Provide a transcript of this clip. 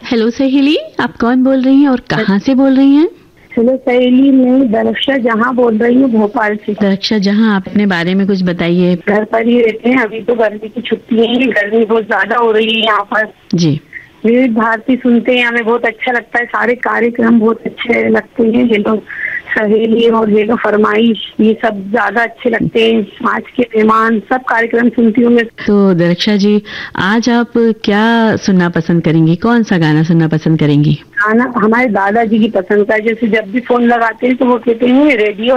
Hello सहेली, आप कौन बोल रही हैं और कहाँ से बोल रही हैं? हेलो सहेली, मैं दरक्षा जहाँ बोल रही हूँ, भोपाल से। दरक्षा जहाँ, आप अपने बारे में कुछ बताइए। घर पर ही रहते हैं, अभी तो गर्मी की छुट्टी है, गर्मी बहुत ज्यादा हो रही है यहाँ पर। जी। विविध भारती सुनते हैं, हमें बहुत अच्छा लगता है, सारे कार्यक्रम बहुत अच्छे लगते हैं। ये लोग सहेली और ये लोग फरमाइश, ये सब ज्यादा अच्छे लगते हैं। आज के मेहमान, सब कार्यक्रम सुनती हूँ मैं। तो दरक्षा जी, आज आप क्या सुनना पसंद करेंगी? कौन सा गाना सुनना पसंद करेंगी? गाना हमारे दादाजी की पसंद का है। जैसे जब भी फोन लगाते हैं तो वो कहते हैं रेडियो